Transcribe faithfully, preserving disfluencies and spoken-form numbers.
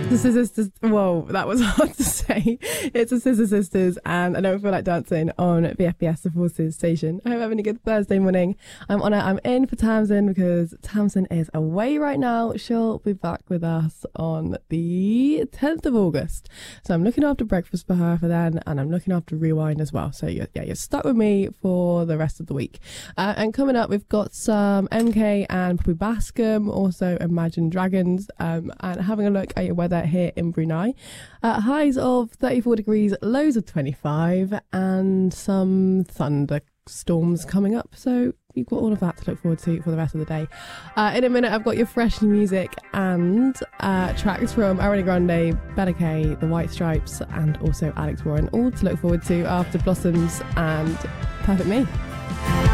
The Scissor Sisters. Whoa, that was hard to say. It's the Scissor Sisters, and I don't feel like dancing on V F B S, the Forces station. I hope you're having a good Thursday morning. I'm on it. I'm in for Tamsin because Tamsin is away right now. She'll be back with us on the tenth of August. So I'm looking after breakfast for her for then, and I'm looking after Rewind as well. So you're, yeah, you're stuck with me for the rest of the week. Uh, and coming up, we've got some M K and Poppy Bascom, also Imagine Dragons, um, and having a look at your weather here in Brunei. Uh, highs of thirty-four degrees, lows of twenty-five, and some thunderstorms coming up. So you've got all of that to look forward to for the rest of the day. Uh, in a minute, I've got your fresh new music and uh, tracks from Ariana Grande, Bella K, The White Stripes, and also Alex Warren, all to look forward to after Blossoms and Perfect Me.